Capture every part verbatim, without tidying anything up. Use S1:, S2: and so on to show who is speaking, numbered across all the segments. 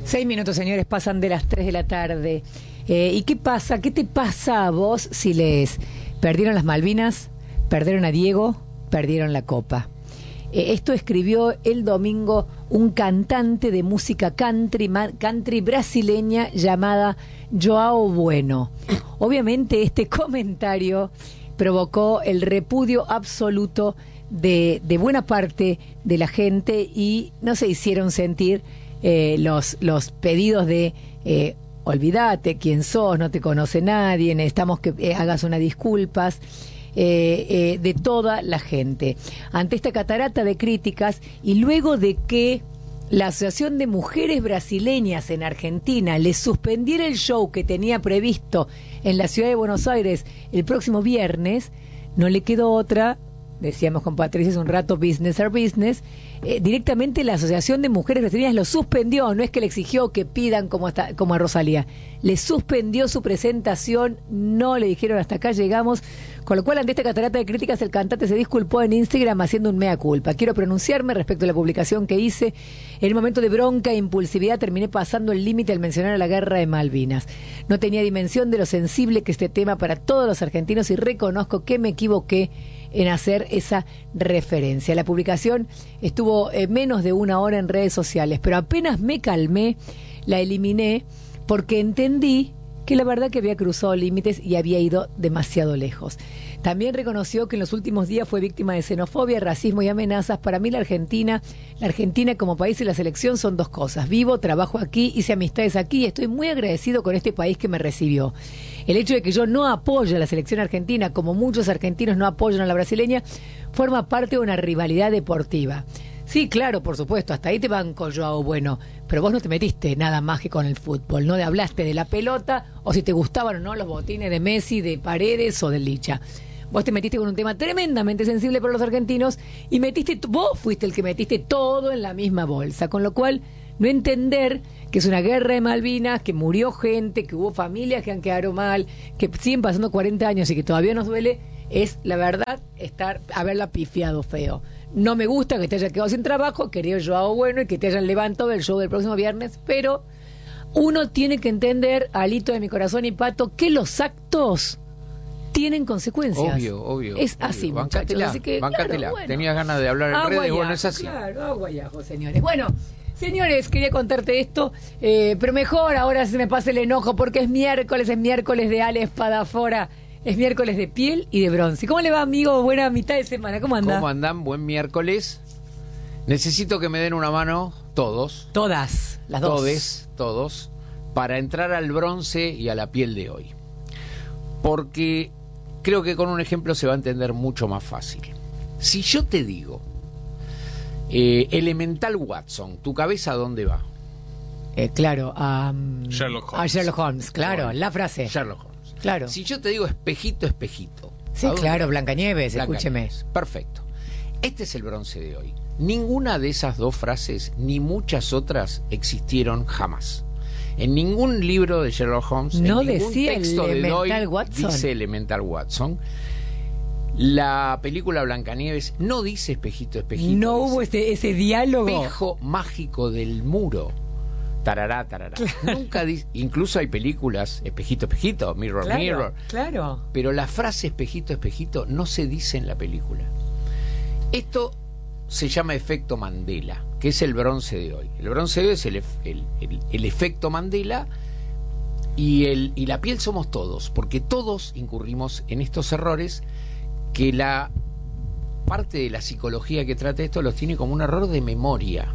S1: Seis minutos, señores, pasan de las tres de la tarde. Eh, ¿Y qué pasa? ¿Qué te pasa a vos si lees? Perdieron las Malvinas, perdieron a Diego, perdieron la Copa. Eh, esto escribió el domingo un cantante de música country, country brasileña llamada Joao Bueno. Obviamente este comentario provocó el repudio absoluto de, de buena parte de la gente y no se hicieron sentir eh, los, los pedidos de eh, olvídate quién sos, no te conoce nadie, necesitamos que eh, hagas unas disculpas eh, eh, de toda la gente. Ante esta catarata de críticas y luego de que la Asociación de Mujeres Brasileñas en Argentina le suspendiera el show que tenía previsto en la ciudad de Buenos Aires el próximo viernes, no le quedó otra, decíamos con Patricia hace un rato, business are business, eh, directamente la Asociación de Mujeres Brasileñas lo suspendió, no es que le exigió que pidan como, hasta, como a Rosalía, le suspendió su presentación, no le dijeron hasta acá llegamos, con lo cual ante esta catarata de críticas el cantante se disculpó en Instagram haciendo un mea culpa. Quiero pronunciarme respecto a la publicación que hice. En un momento de bronca e impulsividad terminé pasando el límite al mencionar a la guerra de Malvinas. No tenía dimensión de lo sensible que este tema para todos los argentinos y reconozco que me equivoqué en hacer esa referencia. La publicación estuvo eh, menos de una hora en redes sociales, pero apenas me calmé, la eliminé porque entendí que la verdad que había cruzado límites y había ido demasiado lejos. También reconoció que en los últimos días fue víctima de xenofobia, racismo y amenazas. Para mí la Argentina, la Argentina como país y la selección son dos cosas. Vivo, trabajo aquí, hice amistades aquí y estoy muy agradecido con este país que me recibió. El hecho de que yo no apoye a la selección argentina, como muchos argentinos no apoyan a la brasileña, forma parte de una rivalidad deportiva. Sí, claro, por supuesto, hasta ahí te banco Joao Bueno, pero vos no te metiste nada más que con el fútbol, no te hablaste de la pelota o si te gustaban o no los botines de Messi, de Paredes o de Licha. Vos te metiste con un tema tremendamente sensible para los argentinos y metiste, vos fuiste el que metiste todo en la misma bolsa, con lo cual no entender que es una guerra de Malvinas, que murió gente, que hubo familias que han quedado mal, que siguen pasando cuarenta años y que todavía nos duele, es la verdad estar haberla pifiado feo. No me gusta que te hayas quedado sin trabajo, querido Joao Bueno, y que te hayan levantado el show del próximo viernes, pero uno tiene que entender, alito de mi corazón y pato, que los actos tienen consecuencias.
S2: Obvio, obvio.
S1: Es
S2: obvio.
S1: así,
S2: Bancátela,
S1: muchachos. Así que,
S2: bancátela.
S1: Claro, bueno.
S2: Tenías ganas de hablar en
S1: Agua
S2: redes,
S1: y
S2: bueno,
S1: ajo,
S2: es así.
S1: Claro, agua y ajo, señores. Bueno, señores, quería contarte esto, eh, pero mejor ahora se me pasa el enojo porque es miércoles, es miércoles de Ale Espadafora. Es miércoles de piel y de bronce. ¿Cómo le va, amigo? Buena mitad de semana. ¿Cómo anda?
S2: ¿Cómo andan? Buen miércoles. Necesito que me den una mano todos.
S1: Todas, las dos.
S2: Todes, todos, para entrar al bronce y a la piel de hoy. Porque creo que con un ejemplo se va a entender mucho más fácil. Si yo te digo, eh, Elemental Watson, ¿tu cabeza a dónde va?
S1: Eh, claro, um,
S3: Sherlock Holmes.
S1: a Sherlock Holmes, claro,
S2: Bueno,
S1: la frase.
S2: Sherlock Holmes.
S1: Claro.
S2: Si yo te digo espejito, espejito.
S1: Sí,
S2: ¿a dónde
S1: claro,
S2: va?
S1: Blancanieves, escúcheme.
S2: Blancanieves. Perfecto. Este es el bronce de hoy. Ninguna de esas dos frases, ni muchas otras, existieron jamás. En ningún libro de Sherlock Holmes,
S1: no
S2: en ningún
S1: decía
S2: texto de
S1: Elemental
S2: Doyle,
S1: Watson.
S2: dice Elemental Watson. La película Blancanieves no dice espejito, espejito.
S1: No
S2: dice
S1: hubo ese, ese diálogo.
S2: espejo mágico del muro. Tarará, tarará.
S1: Claro.
S2: Nunca dice, incluso hay películas, espejito, espejito, mirror,
S1: Claro,
S2: mirror.
S1: claro.
S2: Pero la frase espejito, espejito no se dice en la película. Esto se llama efecto Mandela, que es el bronce de hoy. El bronce de hoy es el, el, el, el efecto Mandela y, el, y la piel somos todos, porque todos incurrimos en estos errores que la parte de la psicología que trata esto los tiene como un error de memoria.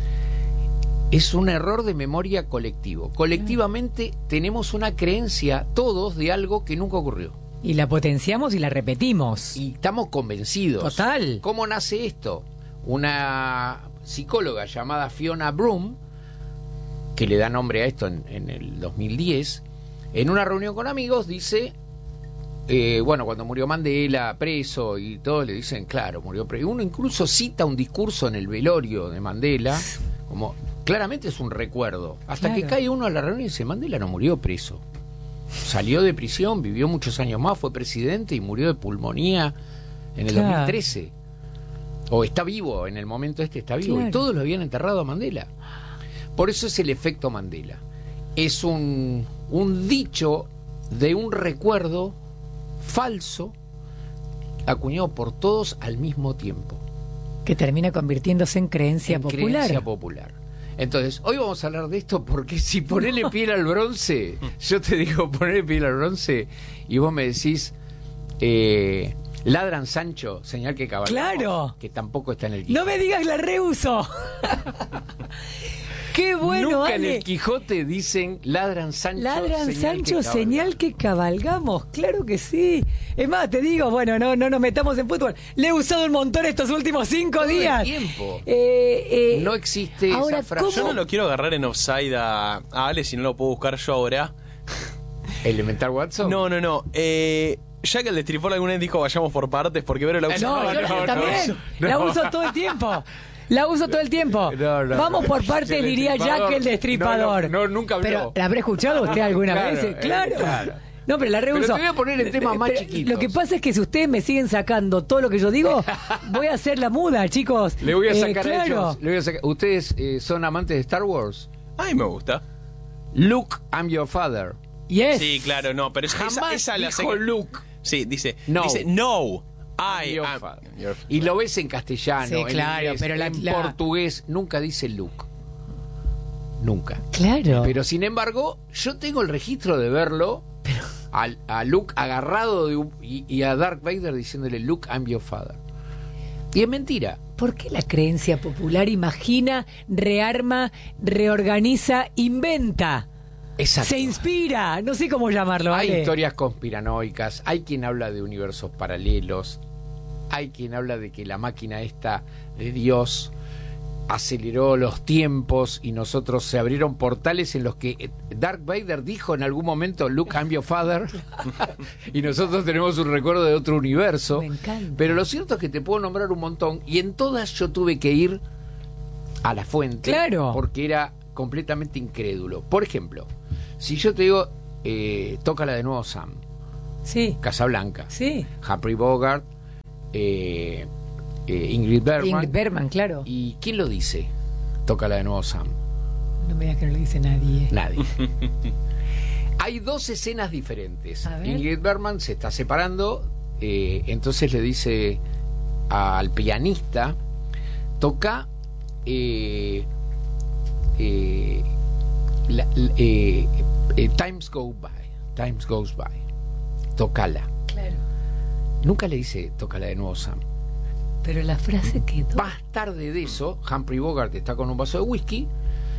S2: Es un error de memoria colectivo. Colectivamente tenemos una creencia todos de algo que nunca ocurrió.
S1: Y la potenciamos y la repetimos.
S2: Y estamos convencidos.
S1: Total.
S2: ¿Cómo nace esto? Una psicóloga llamada Fiona Broom, que le da nombre a esto en, en el dos mil diez, en una reunión con amigos dice, eh, bueno, cuando murió Mandela preso y todo, le dicen, claro, murió preso. Uno incluso cita un discurso en el velorio de Mandela, como claramente es un recuerdo. Hasta
S1: Claro.
S2: que cae uno a la reunión y dice, Mandela no murió preso. Salió de prisión, vivió muchos años más, fue presidente y murió de pulmonía en el
S1: Claro.
S2: dos mil trece. O está vivo, en el momento este está vivo.
S1: Claro.
S2: Y todos lo habían enterrado a Mandela. Por eso es el efecto Mandela. Es un, un dicho de un recuerdo falso acuñado por todos al mismo tiempo.
S1: Que termina convirtiéndose en creencia
S2: en
S1: popular.
S2: Creencia popular. Entonces, hoy vamos a hablar de esto porque si ponele piel al bronce, yo te digo ponele piel al bronce y vos me decís, eh, ladran Sancho, señal que cabalgamos.
S1: Claro.
S2: Que tampoco está en el Quijote.
S1: No me digas la reuso. Qué bueno,
S2: Nunca
S1: Ale.
S2: en el Quijote dicen ladran Sancho,
S1: Ladran
S2: señal
S1: Sancho,
S2: que
S1: señal que cabalgamos. Claro que sí. Es más, te digo, bueno, no, no nos metamos en fútbol. Le he usado un montón estos últimos cinco
S2: Todo el
S1: días.
S2: tiempo.
S1: Eh, eh,
S2: No existe
S1: ahora,
S2: esa frase.
S1: ¿cómo?
S3: Yo no lo quiero agarrar en offside a, a Ale, si no lo puedo buscar yo ahora.
S2: Elemental Watson.
S3: No, no, no. Eh, ya que el Destripol alguna vez dijo vayamos por partes, porque Vero la usa.
S1: No,
S2: No,
S1: yo
S2: no,
S1: también.
S2: no.
S1: La uso todo el tiempo. La uso todo el tiempo.
S2: No, no,
S1: Vamos
S2: no.
S1: por partes,
S2: El
S1: diría
S2: destripador.
S1: Jack el destripador.
S2: No, no, no, nunca habló.
S1: Pero, ¿la habrá escuchado usted alguna
S2: Claro,
S1: vez?
S2: eh,
S1: Claro.
S2: claro.
S1: No, pero la reuso.
S2: Pero te voy a poner en temas más
S1: Pero
S2: chiquitos.
S1: Lo que pasa es que si ustedes me siguen sacando todo lo que yo digo, voy a hacer la muda, chicos.
S2: Le voy a
S1: Eh,
S2: sacar a
S1: claro.
S2: ellos. Le voy a sacar. ¿Ustedes eh, son amantes de Star Wars?
S3: Ay, me gusta.
S2: Luke, I'm your father.
S1: Yes.
S3: Sí, claro, no, pero esa,
S2: Jamás
S3: esa la sé
S2: dijo
S3: que-
S2: Luke.
S3: Sí, dice
S2: No.
S3: Dice no. I
S2: Your
S3: am
S2: father.
S3: your-
S2: Y lo ves en castellano,
S1: Sí,
S2: en
S1: claro,
S2: inglés,
S1: pero la-
S2: en
S1: la-
S2: portugués, nunca dice Luke. Nunca.
S1: Claro.
S2: Pero sin embargo, yo tengo el registro de verlo a, a Luke agarrado de un- y, y a Darth Vader diciéndole Luke, I'm your father. Y es mentira.
S1: ¿Por qué la creencia popular imagina, rearma, reorganiza, inventa?
S2: Exacto.
S1: Se inspira, no sé cómo llamarlo.
S2: Hay
S1: Ale.
S2: historias conspiranoicas, hay quien habla de universos paralelos, hay quien habla de que la máquina esta de Dios aceleró los tiempos y nosotros se abrieron portales en los que Darth Vader dijo en algún momento Luke, I'm your father y nosotros tenemos un recuerdo de otro universo.
S1: Me encanta.
S2: Pero lo cierto es que te puedo nombrar un montón y en todas yo tuve que ir a la fuente.
S1: Claro.
S2: Porque era completamente incrédulo. Por ejemplo, si yo te digo, eh, tócala de nuevo Sam,
S1: Sí,
S2: Casablanca,
S1: sí.
S2: Humphrey Bogart, eh, eh, Ingrid Bergman.
S1: Ingrid Bergman, claro.
S2: ¿Y quién lo dice? Tócala de nuevo Sam.
S1: No me digas que no lo dice nadie.
S2: Nadie. Hay dos escenas diferentes.
S1: A ver.
S2: Ingrid Bergman se está separando, eh, entonces le dice al pianista, toca eh, eh, la- la- eh, eh, Times Go By, Times Goes By, tócala.
S1: Claro.
S2: Nunca le dice tócala de nuevo Sam.
S1: Pero la frase quedó.
S2: Más tarde de eso, Humphrey Bogart está con un vaso de whisky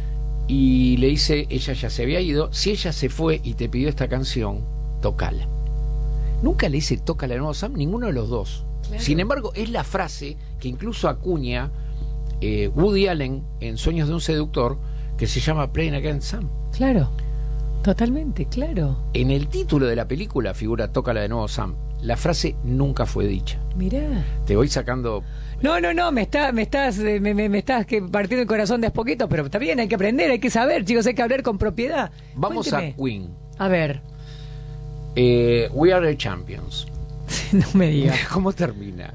S2: y le dice, ella ya se había ido, si ella se fue y te pidió esta canción, tócala. Nunca le dice tócala de nuevo Sam, ninguno de los dos.
S1: Claro.
S2: Sin embargo, es la frase que incluso acuña eh, Woody Allen en Sueños de un seductor, que se llama Playing Against Sam.
S1: Claro. Totalmente, claro.
S2: En el título de la película figura tócala de nuevo Sam. La frase nunca fue dicha.
S1: Mirá.
S2: Te voy sacando...
S1: No, no, no, me está, me estás, eh, me, me, me estás que partiendo el corazón de a poquito, pero está bien, hay que aprender, hay que saber, chicos, hay que hablar con propiedad.
S2: Vamos
S1: Cuénteme.
S2: a Queen.
S1: A ver,
S2: Eh, We Are the Champions.
S1: no me digas.
S2: ¿Cómo termina?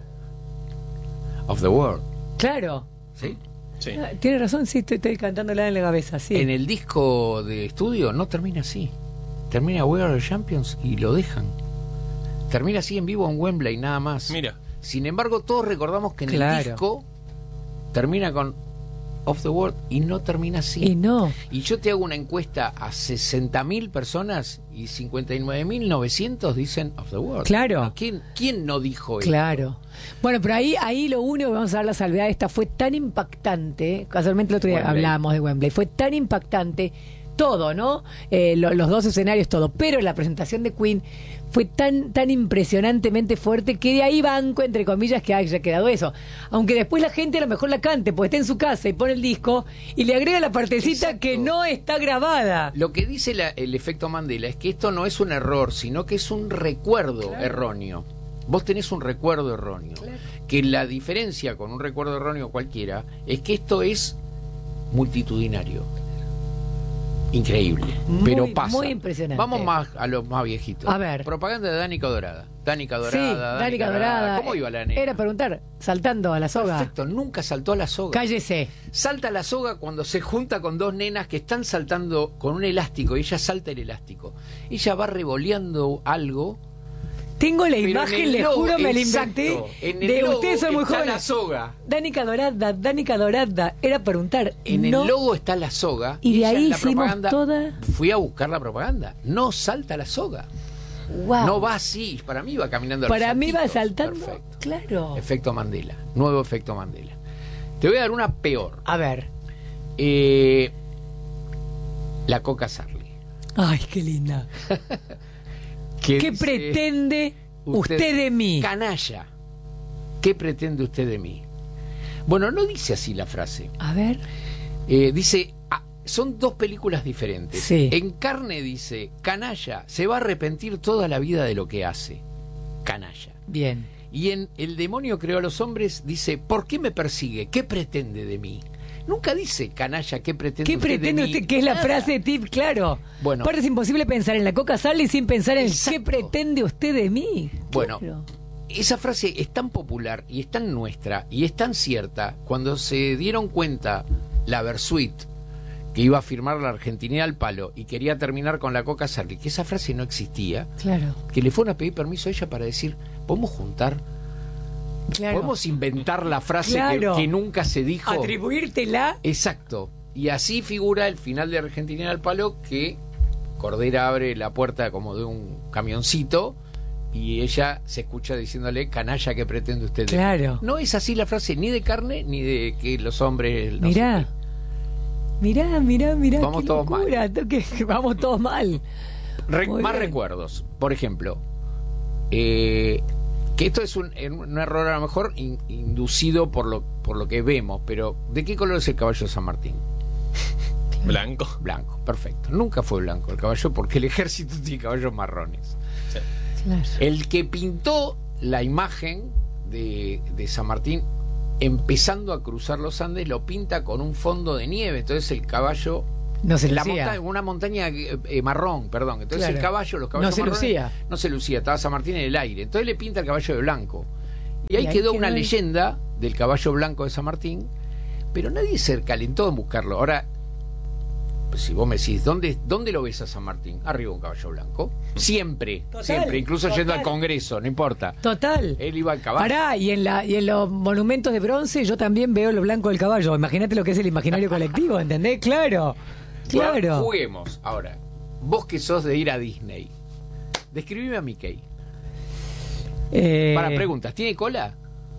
S2: Of the World.
S1: Claro.
S2: ¿Sí?
S3: Sí.
S1: Ah, tiene razón, sí, estoy, estoy cantándola en la cabeza, sí.
S2: En el disco de estudio no termina así. Termina We Are the Champions y lo dejan. Termina así en vivo en Wembley, nada más.
S3: Mira.
S2: Sin embargo, todos recordamos que en
S1: Claro.
S2: el disco termina con Of the World y no termina así.
S1: Y no.
S2: Y yo te hago una encuesta a sesenta mil personas y cincuenta y nueve mil novecientos dicen Of the World.
S1: Claro.
S2: ¿Quién, quién no dijo eso?
S1: Claro. Bueno, pero ahí, ahí lo único que vamos a dar la salvedad, esta fue tan impactante, casualmente el otro día
S2: Wembley.
S1: hablábamos de Wembley, fue tan impactante todo, ¿no? Eh, lo- los dos escenarios, todo, pero la presentación de Queen fue tan, tan impresionantemente fuerte que de ahí banco, entre comillas, que haya quedado eso. Aunque después la gente a lo mejor la cante, porque está en su casa y pone el disco y le agrega la partecita
S2: Exacto.
S1: que no está grabada.
S2: Lo que dice la- el efecto Mandela es que esto no es un error, sino que es un recuerdo
S1: Claro.
S2: erróneo. Vos tenés un recuerdo erróneo.
S1: Claro.
S2: Que la diferencia con un recuerdo erróneo cualquiera es que esto es multitudinario. Increíble,
S1: Muy,
S2: pero pasa.
S1: muy impresionante.
S2: Vamos más a los más viejitos.
S1: A ver.
S2: Propaganda de Danica Dorada. Danica
S1: Sí,
S2: Dorada,
S1: Danica Dorada.
S2: ¿Cómo iba la nena?
S1: Era preguntar, saltando a la soga.
S2: Perfecto, nunca saltó a la soga.
S1: Cállese.
S2: Salta a la soga cuando se junta con dos nenas que están saltando con un elástico y ella salta el elástico. Ella va revoleando algo.
S1: Tengo la
S2: pero
S1: imagen,
S2: en el
S1: les
S2: logo,
S1: juro, me la
S2: exacto,
S1: inventé.
S2: en el
S1: De
S2: logo
S1: ustedes son muy
S2: está
S1: jóvenes.
S2: la soga.
S1: Danica Dorada, Danica Dorada. Era preguntar.
S2: En
S1: no,
S2: el logo está la soga.
S1: Y de
S2: ella
S1: ahí
S2: en la
S1: hicimos
S2: propaganda,
S1: toda-
S2: Fui a buscar la propaganda. No salta la soga.
S1: Wow.
S2: No va así. Para mí va caminando. a los
S1: Para mí va
S2: saltitos.
S1: saltando.
S2: Perfecto.
S1: Claro.
S2: Efecto Mandela. Nuevo efecto Mandela. Te voy a dar una peor.
S1: A ver.
S2: Eh, la Coca Sarli.
S1: Ay, qué linda.
S2: Que
S1: ¿Qué
S2: dice,
S1: pretende usted, de mí?
S2: Canalla. ¿Qué pretende usted de mí? Bueno, no dice así la frase.
S1: A ver.
S2: Eh, dice, ah, son dos películas diferentes.
S1: Sí.
S2: En Carne dice, canalla, se va a arrepentir toda la vida de lo que hace. Canalla.
S1: Bien.
S2: Y en El demonio creó a los hombres dice, ¿por qué me persigue? ¿Qué pretende de mí? Nunca dice, canalla, ¿qué pretende
S1: ¿Qué
S2: usted de
S1: pretende
S2: mí?
S1: usted? Que es la
S2: Nada.
S1: frase tip, claro.
S2: Bueno.
S1: Aparte es imposible pensar en la Coca Sarli sin pensar en
S2: Exacto.
S1: qué pretende usted de mí.
S2: Bueno,
S1: Claro.
S2: esa frase es tan popular y es tan nuestra y es tan cierta, cuando se dieron cuenta la Versuit, que iba a firmar la Argentinidad al palo y quería terminar con la Coca Sarli, que esa frase no existía,
S1: Claro.
S2: que le fueron a pedir permiso a ella para decir, ¿podemos juntar?
S1: Claro.
S2: ¿Podemos inventar la frase que-
S1: Claro.
S2: que, nunca se dijo?
S1: Atribuírtela.
S2: Exacto. Y así figura el final de Argentinidad al palo, que Cordera abre la puerta como de un camioncito y ella se escucha diciéndole, canalla, ¿qué pretende usted? de mí?".
S1: Claro.
S2: No es así la frase ni de Carne ni de que los hombres... no
S1: Mirá.
S2: sé
S1: Mirá, mirá, mirá.
S2: Vamos
S1: qué
S2: todos
S1: locura. Que- que vamos todos mal.
S2: qué. Re-
S1: Muy
S2: más
S1: bien.
S2: recuerdos. Por ejemplo, eh, que esto es un, un error a lo mejor in- inducido por lo, por lo que vemos, pero ¿de qué color es el caballo de San Martín?
S3: Blanco.
S2: Blanco, perfecto. Nunca fue blanco el caballo porque el ejército tiene caballos marrones.
S1: Claro.
S2: El que pintó la imagen de, de San Martín empezando a cruzar los Andes lo pinta con un fondo de nieve, entonces el caballo...
S1: No se
S2: la
S1: lucía.
S2: monta- una montaña eh, eh, marrón, perdón. Entonces
S1: Claro.
S2: el caballo, los caballos
S1: No se
S2: marrones,
S1: lucía.
S2: no se lucía, estaba San Martín en el aire. Entonces le pinta el caballo de blanco. Y ahí,
S1: Y ahí
S2: quedó
S1: quedó
S2: una
S1: el-
S2: leyenda del caballo blanco de San Martín, pero nadie se calentó en buscarlo. Ahora, pues, si vos me decís, ¿dónde, ¿dónde lo ves a San Martín? Arriba un caballo blanco. Siempre,
S1: Total,
S2: siempre, incluso
S1: total.
S2: yendo al Congreso, no importa.
S1: Total.
S2: Él iba al caballo.
S1: Pará, y en, la, y en los monumentos de bronce yo también veo lo blanco del caballo. Imagínate lo que es el imaginario colectivo, ¿entendés? Claro.
S2: Bueno,
S1: Claro.
S2: juguemos. Ahora, vos que sos de ir a Disney, describime a Mickey.
S1: Eh,
S2: Para preguntas, ¿tiene cola?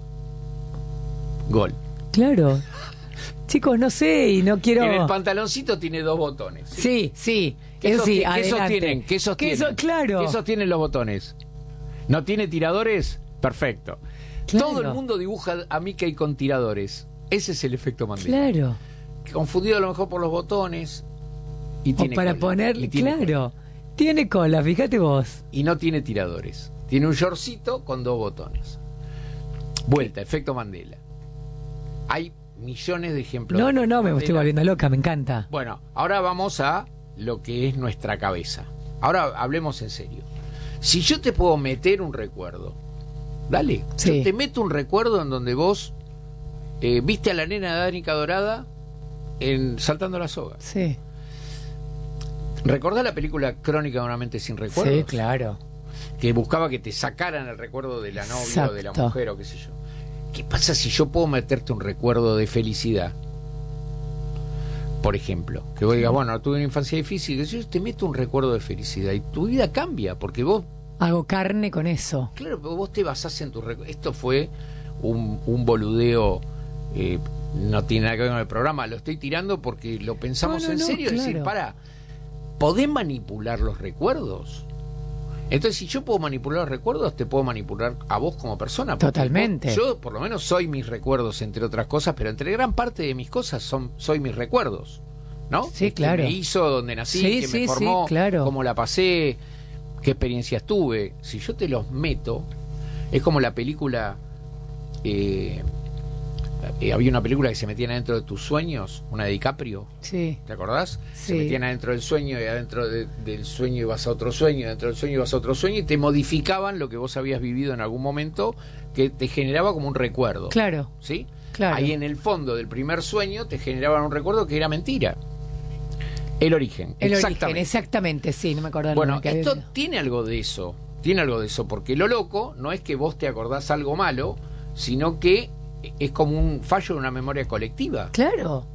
S2: Gol.
S1: Claro. Chicos, no sé y no quiero.
S2: En el pantaloncito tiene dos botones.
S1: Sí, sí.
S2: ¿Qué,
S1: Eso sí,
S2: sosti- ¿qué
S1: adelante.
S2: sostienen? ¿Qué sostienen?
S1: eso- claro.
S2: ¿Qué sostienen los botones? ¿No tiene tiradores? Perfecto.
S1: Claro.
S2: Todo el mundo dibuja a Mickey con tiradores. Ese es el efecto Mandela.
S1: Claro.
S2: Confundido a lo mejor por los botones. Y
S1: O
S2: tiene
S1: para
S2: cola.
S1: poner.
S2: Y tiene
S1: Claro. Tiene cola, fíjate vos.
S2: y no tiene tiradores. Tiene un shortcito con dos botones. Vuelta, efecto Mandela. Hay millones de ejemplos.
S1: No,
S2: de
S1: no,
S2: efecto
S1: no, me
S2: Mandela.
S1: estoy volviendo loca, me encanta.
S2: Bueno, ahora vamos a lo que es nuestra cabeza. Ahora hablemos en serio. Si yo te puedo meter un recuerdo, dale.
S1: Sí.
S2: Yo te meto un recuerdo en donde vos eh, viste a la nena de Danica Dorada en Saltando la Soga.
S1: Sí.
S2: ¿Recordás la película Crónica de una mente sin recuerdos?
S1: Sí, claro.
S2: Que buscaba que te sacaran el recuerdo de la novia o de la
S1: Exacto.
S2: mujer o qué sé yo. ¿Qué pasa si yo puedo meterte un recuerdo de felicidad? Por ejemplo, que vos digas, bueno, tuve una infancia difícil, que yo te meto un recuerdo de felicidad y tu vida cambia, porque vos,
S1: Hago carne con eso.
S2: claro, vos te basás en tu recuerdo. Esto fue un, un boludeo, eh, no tiene nada que ver con el programa, lo estoy tirando porque lo pensamos
S1: No, no,
S2: en
S1: no,
S2: serio, es decir,
S1: claro.
S2: para, ¿podés manipular los recuerdos? Entonces, si yo puedo manipular los recuerdos, te puedo manipular a vos como persona. porque
S1: Totalmente.
S2: vos- yo, por lo menos, soy mis recuerdos, entre otras cosas, pero entre gran parte de mis cosas son soy mis recuerdos, ¿no?
S1: Sí,
S2: Que
S1: claro.
S2: me hizo, donde nací,
S1: Sí,
S2: que
S1: sí,
S2: me
S1: sí,
S2: formó,
S1: claro.
S2: cómo la pasé, qué experiencias tuve. Si yo te los meto, es como la película... eh, eh, había una película que se metían adentro de tus sueños, una de DiCaprio.
S1: Sí.
S2: ¿Te acordás?
S1: Sí.
S2: Se metían adentro del sueño y adentro de, del sueño ibas a otro sueño, adentro del sueño ibas a otro sueño y te modificaban lo que vos habías vivido en algún momento que te generaba como un recuerdo.
S1: Claro.
S2: ¿Sí?
S1: Claro.
S2: Ahí en el fondo del primer sueño te generaban un recuerdo que era mentira. El origen.
S1: El
S2: exactamente.
S1: origen, exactamente, sí, no me acordaba.
S2: Bueno,
S1: que
S2: esto
S1: había...
S2: tiene algo de eso. Tiene algo de eso, porque lo loco no es que vos te acordás algo malo, sino que es como un fallo de una memoria colectiva.
S1: Claro.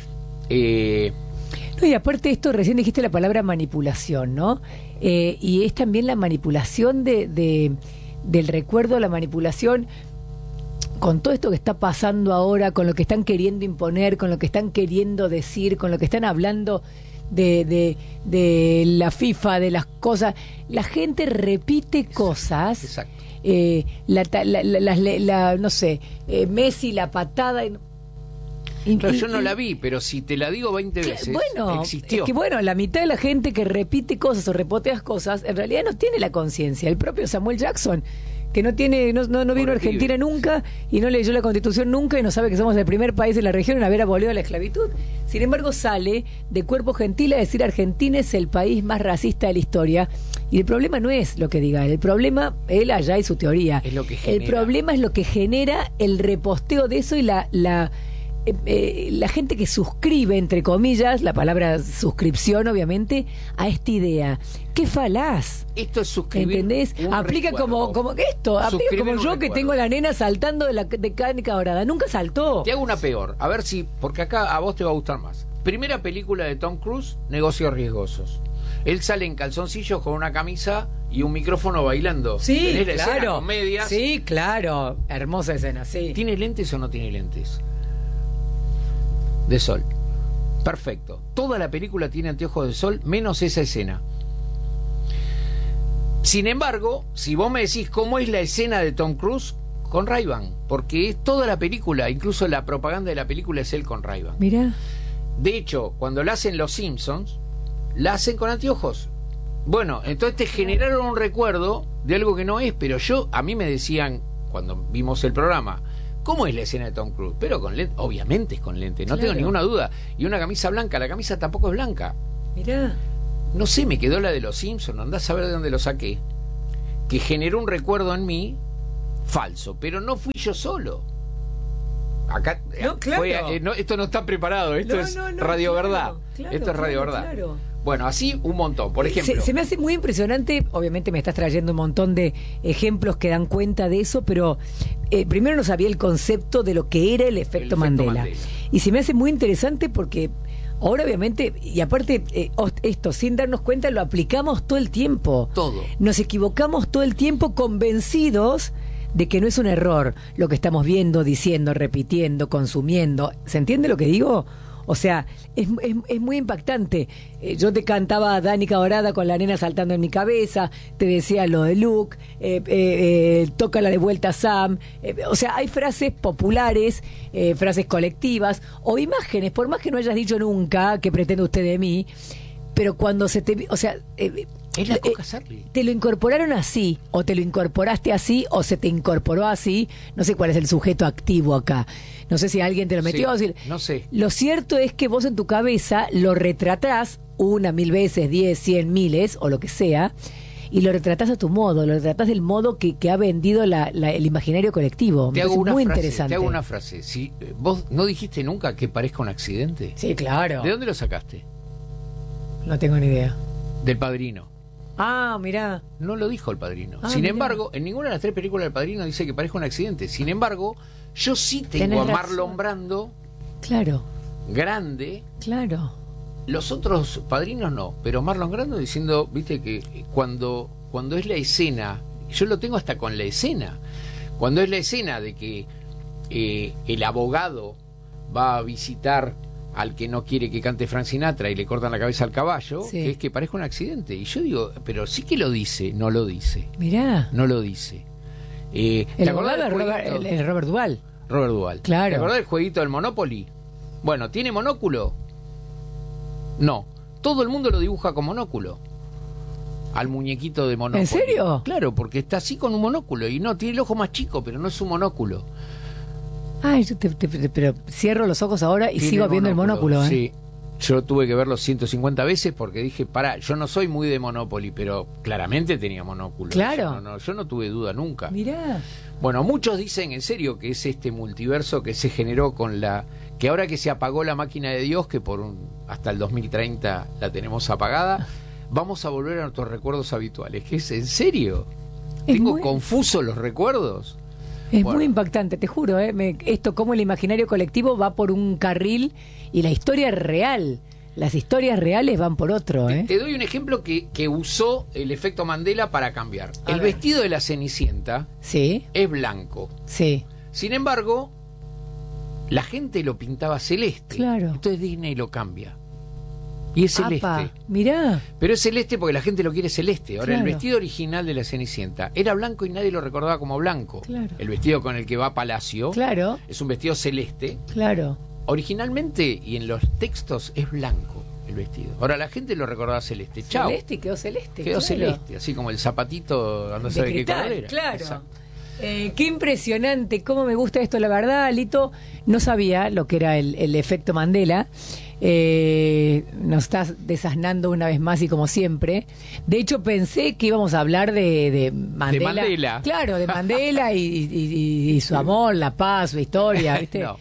S2: Eh,
S1: No, y aparte esto, recién dijiste la palabra manipulación, ¿no? Eh, y es también la manipulación de, de, del recuerdo, la manipulación con todo esto que está pasando ahora, con lo que están queriendo imponer, con lo que están queriendo decir, con lo que están hablando de, de, de la FIFA, de las cosas. La gente repite cosas.
S2: exacto.
S1: Eh, la, la, la, la, la- la- no sé, eh, Messi, la patada. y- y-
S2: Claro,
S1: y-
S2: yo no
S1: y-
S2: la vi, pero si te la digo veinte
S1: Cla-
S2: veces,
S1: bueno,
S2: existió.
S1: es que bueno, la mitad de la gente que repite cosas o repotea cosas, en realidad no tiene la conciencia. El propio Samuel Jackson, que no tiene, no, no, no vino a
S2: Pobre
S1: Argentina
S2: pibe.
S1: nunca y no leyó la Constitución nunca y no sabe que somos el primer país de la región en haber abolido la esclavitud. Sin embargo, sale de cuerpo gentil a decir Argentina es el país más racista de la historia. Y el problema no es lo que diga él, el problema, él allá y su teoría.
S2: Es lo que
S1: el
S2: genera.
S1: problema es lo que genera el reposteo de eso y la, la eh, eh, la gente que suscribe, entre comillas, la palabra suscripción, obviamente, a esta idea. ¡Qué falaz!
S2: Esto es suscribir.
S1: ¿Entendés?
S2: un
S1: Aplica
S2: recuerdo.
S1: como, como esto, aplica
S2: Suscribir
S1: como
S2: un
S1: yo que
S2: recuerdo.
S1: tengo la nena saltando de la de Cánica Dorada. Nunca saltó.
S2: Te hago una peor, a ver si, porque acá a vos te va a gustar más. Primera película de Tom Cruise, Negocios Riesgosos. Él sale en calzoncillos con una camisa y un micrófono bailando.
S1: Sí,
S2: Tenés la escena
S1: claro.
S2: con medias.
S1: Sí, claro. Hermosa escena, sí.
S2: ¿Tiene lentes o no tiene lentes? De sol. Perfecto. Toda la película tiene anteojos de sol, menos esa escena. Sin embargo, si vos me decís cómo es la escena de Tom Cruise, con Ray-Ban, porque es toda la película, incluso la propaganda de la película es él con Ray-Ban.
S1: Mirá.
S2: De hecho, cuando la hacen los Simpsons, la hacen con anteojos. Bueno, entonces te generaron un recuerdo de algo que no es, pero yo, a mí me decían, cuando vimos el programa, ¿cómo es la escena de Tom Cruise? Pero con lente, obviamente es con lente, no
S1: Claro.
S2: tengo ninguna duda. Y una camisa blanca, la camisa tampoco es blanca.
S1: Mirá.
S2: No sé, me quedó la de los Simpsons, andás a saber de dónde lo saqué. Que generó un recuerdo en mí falso, pero no fui yo solo. Acá
S1: No,
S2: eh,
S1: claro.
S2: fue, eh, no, esto no está preparado, esto
S1: No,
S2: es
S1: no, no,
S2: radio
S1: claro,
S2: verdad.
S1: claro,
S2: esto es radio
S1: claro,
S2: verdad.
S1: claro.
S2: Bueno, así un montón. Por ejemplo,
S1: Se, se me hace muy impresionante, obviamente me estás trayendo un montón de ejemplos que dan cuenta de eso, pero eh, primero no sabía el concepto de lo que era el efecto,
S2: efecto
S1: Mandela.
S2: Mandela.
S1: Y se me hace muy interesante porque ahora obviamente, y aparte eh, os- esto sin darnos cuenta lo aplicamos todo el tiempo.
S2: todo.
S1: Nos equivocamos todo el tiempo convencidos de que no es un error lo que estamos viendo, diciendo, repitiendo, consumiendo. ¿Se entiende lo que digo? O sea, es, es, es muy impactante. Eh, yo te cantaba Danica Dorada con la nena saltando en mi cabeza, te decía lo de Luke, eh, eh, eh, tócala de vuelta Sam. Eh, o sea, hay frases populares, eh, frases colectivas o imágenes, por más que no hayas dicho nunca que pretende usted de mí, pero cuando se te... O sea... Eh,
S2: Es la
S1: eh,
S2: Coca Sarli.
S1: te lo incorporaron así, o te lo incorporaste así, o se te incorporó así. No sé cuál es el sujeto activo acá. No sé si alguien te lo metió.
S2: Sí,
S1: si-
S2: no sé.
S1: Lo cierto es que vos en tu cabeza lo retratás una, mil veces, diez, cien, miles, o lo que sea, y lo retratás a tu modo, lo retratás del modo que, que ha vendido la- la- el imaginario colectivo.
S2: Te
S1: Me
S2: hago
S1: parece
S2: una
S1: muy
S2: frase.
S1: interesante.
S2: Te hago una frase. Si eh, vos no dijiste nunca que parezca un accidente,
S1: Sí, claro.
S2: ¿de dónde lo sacaste?
S1: No tengo ni idea.
S2: Del Padrino.
S1: Ah, mirá.
S2: No lo dijo el Padrino.
S1: Ah,
S2: Sin
S1: mirá.
S2: embargo, en ninguna de las tres películas del Padrino dice que parezca un accidente. Sin embargo, yo sí tengo
S1: Tenés
S2: a
S1: razón.
S2: Marlon Brando
S1: Claro,
S2: grande.
S1: claro.
S2: Los otros padrinos no, pero Marlon Brando diciendo, viste, que cuando, cuando es la escena, yo lo tengo hasta con la escena, cuando es la escena de que eh, el abogado va a visitar al que no quiere que cante Frank Sinatra y le cortan la cabeza al caballo,
S1: Sí.
S2: que es que parezca un accidente. Y yo digo, pero sí que lo dice, no lo dice,
S1: Mirá.
S2: no lo dice. Eh, ¿te
S1: El
S2: acordás
S1: abogado
S2: del
S1: es Robert,
S2: jueguito?
S1: el- el Robert Duvall.
S2: Robert Duvall.
S1: Claro.
S2: ¿Te acordás del jueguito del Monopoly? Bueno, ¿tiene monóculo? No. Todo el mundo lo dibuja con monóculo. Al muñequito de Monopoly.
S1: ¿En serio?
S2: Claro, porque está así con un monóculo. Y no, tiene el ojo más chico, pero no es un monóculo.
S1: Ay, yo te- te- te- pero cierro los ojos ahora y
S2: Tiene
S1: sigo viendo el monóculo, ¿eh?
S2: Sí. Yo tuve que verlo ciento cincuenta veces porque dije, pará, yo no soy muy de Monopoly, pero claramente tenía monóculo.
S1: Claro.
S2: Yo no, no, yo no tuve duda nunca.
S1: Mirá.
S2: Bueno, muchos dicen en serio que es este multiverso que se generó con la... que ahora que se apagó la máquina de Dios, que por un hasta el dos mil treinta la tenemos apagada, vamos a volver a nuestros recuerdos habituales. ¿Qué es? ¿En serio?
S1: Es
S2: ¿Tengo
S1: muy-
S2: confusos los recuerdos?
S1: Es
S2: Bueno.
S1: muy impactante, te juro, ¿eh? Me- esto como el imaginario colectivo va por un carril y la historia real, las historias reales van por otro,
S2: Te,
S1: ¿eh?
S2: te doy un ejemplo que, que usó el efecto Mandela para cambiar.
S1: A
S2: El
S1: ver.
S2: vestido de la Cenicienta
S1: Sí,
S2: es blanco.
S1: sí,
S2: Sin embargo, la gente lo pintaba celeste.
S1: Claro.
S2: Entonces Disney lo cambia. Y es celeste.
S1: Apa, mirá,
S2: Pero es celeste porque la gente lo quiere celeste. Ahora,
S1: Claro.
S2: el vestido original de la Cenicienta era blanco y nadie lo recordaba como blanco.
S1: Claro.
S2: El vestido con el que va a Palacio
S1: claro,
S2: es un vestido celeste.
S1: claro.
S2: Originalmente y en los textos es blanco el vestido. Ahora, la gente lo recordaba celeste. Chao.
S1: Celeste y quedó celeste.
S2: Quedó
S1: claro.
S2: celeste, así como el zapatito, anda a
S1: De
S2: saber qué
S1: cristal,
S2: color era.
S1: claro.
S2: Exacto.
S1: Eh, qué impresionante, cómo me gusta esto, la verdad, Lito, no sabía lo que era el, el efecto Mandela. Eh, nos estás desasnando una vez más y como siempre. De hecho, pensé que íbamos a hablar de, de Mandela.
S2: De Mandela.
S1: Claro, de Mandela y, y- y- y su amor, la paz, su historia, ¿viste?
S2: No.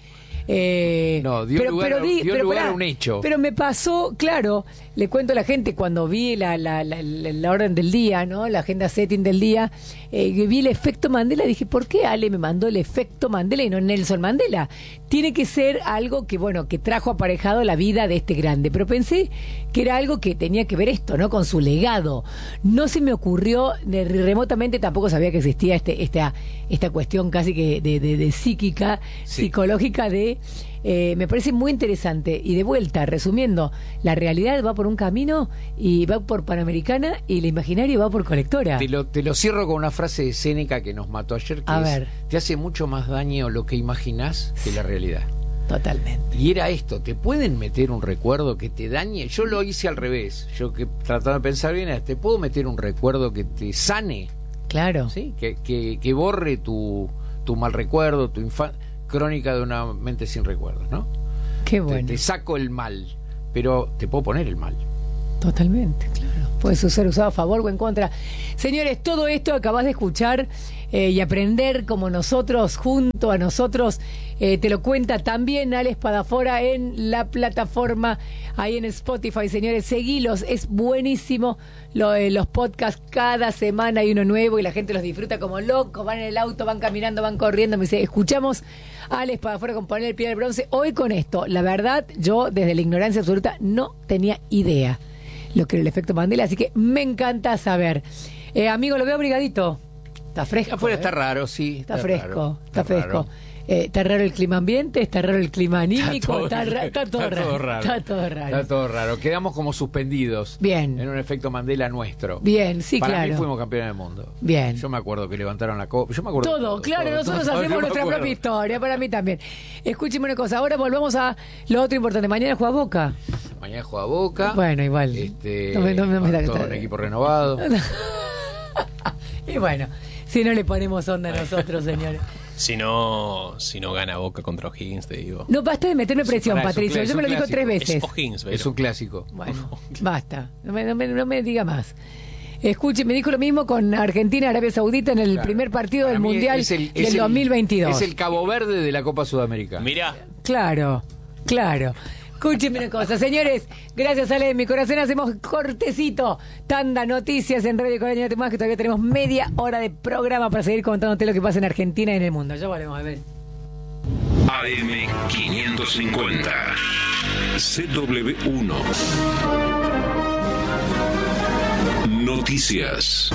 S1: Eh,
S2: No, dio lugar a- dio lugar
S1: pará,
S2: a un hecho.
S1: Pero me pasó, claro, le cuento a la gente cuando vi la, la, la, la- la orden del día, ¿no? La agenda setting del día, eh, que vi el efecto Mandela, dije, ¿por qué Ale me mandó el efecto Mandela y no Nelson Mandela? Tiene que ser algo que, bueno, que trajo aparejado la vida de este grande. Pero pensé que era algo que tenía que ver esto, ¿no? Con su legado. No se me ocurrió, ni remotamente tampoco sabía que existía este, esta, esta cuestión casi que de, de, de psíquica,
S2: Sí.
S1: psicológica de... Eh, me parece muy interesante. Y de vuelta, resumiendo, la realidad va por un camino y va por Panamericana y el imaginario va por Colectora.
S2: Te lo, te lo cierro con una frase de Séneca que nos mató ayer, que
S1: A
S2: es,
S1: ver.
S2: te hace mucho más daño lo que imaginás que la realidad.
S1: Totalmente.
S2: Y era esto, te pueden meter un recuerdo que te dañe. Yo lo hice al revés. Yo que trataba de pensar bien, era, te puedo meter un recuerdo que te sane,
S1: Claro.
S2: ¿sí? Que, que, que borre tu, tu mal recuerdo, tu infancia. Crónica de una mente sin recuerdos, ¿no?
S1: Qué
S2: Te,
S1: bueno.
S2: te saco el mal, pero te puedo poner el mal.
S1: Totalmente, claro. Puede ser usado a favor o en contra. Señores, todo esto acabas de escuchar eh, y aprender como nosotros, junto a nosotros, eh, te lo cuenta también Ale Espadafora en la plataforma, ahí en Spotify. Señores, seguilos, es buenísimo lo, eh, los podcasts, cada semana hay uno nuevo y la gente los disfruta como locos, van en el auto, van caminando, van corriendo. Me dice, escuchamos a Ale Espadafora con Poner el pie del bronce. Hoy con esto, la verdad, yo desde la ignorancia absoluta no tenía idea lo que era el efecto Mandela, así que me encanta saber. Eh, amigo, lo veo abrigadito. Está fresco.
S2: Afuera
S1: ¿eh?
S2: está raro, sí.
S1: Está fresco,
S2: raro,
S1: está, fresco.
S2: raro.
S1: Eh, está raro el clima ambiente, está raro el clima anímico, está,
S2: todo-
S1: ra- está todo,
S2: está
S1: raro,
S2: todo raro.
S1: Está todo raro.
S2: Está todo raro. Quedamos como suspendidos.
S1: Bien.
S2: En un efecto Mandela nuestro.
S1: Bien, sí,
S2: Para
S1: claro.
S2: mí fuimos campeones del mundo.
S1: Bien.
S2: Yo me acuerdo que levantaron la copa. Yo me acuerdo de
S1: Todo, claro,
S2: todo,
S1: nosotros
S2: todo. Yo
S1: hacemos
S2: me
S1: nuestra
S2: acuerdo.
S1: propia historia, para mí también. Escúcheme una cosa, ahora volvamos a lo otro importante. Mañana juega Boca.
S2: Mañana juega Boca.
S1: Bueno, igual.
S2: Este,
S1: No me- no me- no me-
S2: todo un equipo renovado.
S1: Y bueno, si no le ponemos onda a nosotros, señores.
S3: Si no, si no gana Boca contra O'Higgins, te digo.
S1: No basta de meterme presión,
S2: pará, es un
S1: Patricio.
S2: cla- es
S1: Yo me
S2: un
S1: lo digo
S2: clásico.
S1: tres veces.
S3: Es O'Higgins, pero.
S2: Es un clásico.
S1: Bueno, basta. No me, no me- no me diga más. Escuche, me dijo lo mismo con Argentina, Arabia Saudita en el
S2: Claro.
S1: primer partido
S2: Para
S1: del
S2: mí
S1: Mundial
S2: es el- es
S1: del
S2: el-
S1: dos mil veintidós.
S2: Es el Cabo Verde de la Copa Sudamericana.
S3: Mirá,
S1: Claro, claro. Escúcheme una cosa, señores. Gracias, Ale de mi corazón. Hacemos cortecito. Tanda noticias en Radio Colonia más, que todavía tenemos media hora de programa para seguir contándote lo que pasa en Argentina y en el mundo. Ya volvemos a ver.
S4: A M quinientos cincuenta C W uno Noticias.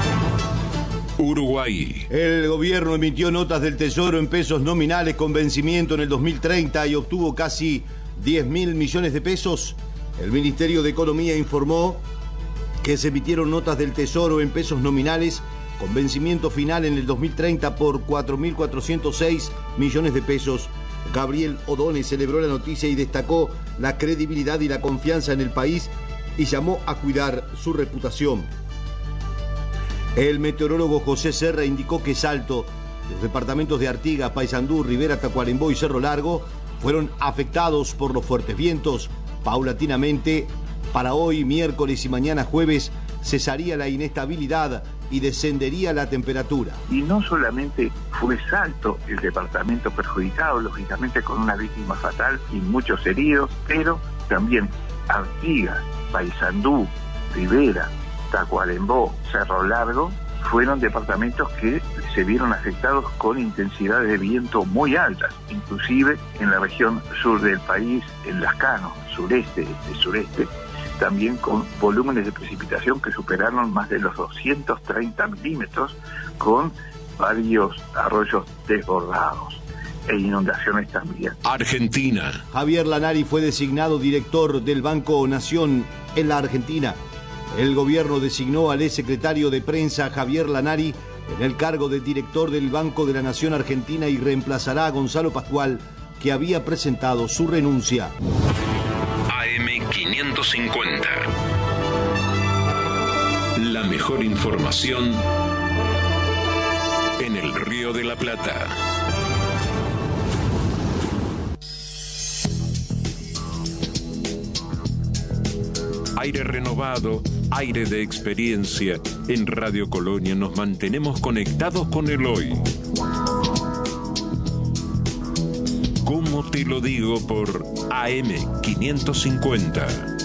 S4: Uruguay.
S5: El gobierno emitió notas del Tesoro en pesos nominales con vencimiento en el dos mil treinta y obtuvo casi diez mil millones de pesos. El Ministerio de Economía informó que se emitieron notas del Tesoro en pesos nominales con vencimiento final en el dos mil treinta por cuatro mil cuatrocientos seis millones de pesos. Gabriel O'Donnell celebró la noticia y destacó la credibilidad y la confianza en el país y llamó a cuidar su reputación. El meteorólogo José Serra indicó que Salto Los departamentos de Artigas, Paysandú, Rivera, Tacuarembó y Cerro Largo fueron afectados por los fuertes vientos. Paulatinamente, para hoy, miércoles y mañana jueves, cesaría la inestabilidad y descendería la temperatura.
S6: Y no solamente fue Salto el departamento perjudicado, lógicamente con una víctima fatal y muchos heridos, pero también Artigas, Paysandú, Rivera, Tacuarembó, Cerro Largo, fueron departamentos que se vieron afectados con intensidades de viento muy altas, inclusive en la región sur del país, en Lascano, sureste, este, sureste, también con volúmenes de precipitación que superaron más de los doscientos treinta milímetros, con varios arroyos desbordados e inundaciones también.
S4: Argentina.
S5: Javier Lanari fue designado director del Banco Nación en la Argentina. El gobierno designó al ex secretario de prensa Javier Lanari en el cargo de director del Banco de la Nación Argentina y reemplazará a Gonzalo Pascual, que había presentado su renuncia.
S4: A M quinientos cincuenta. La mejor información en el Río de la Plata. Aire renovado, aire de experiencia. En Radio Colonia nos mantenemos conectados con el hoy. ¿Cómo te lo digo? Por A M quinientos cincuenta.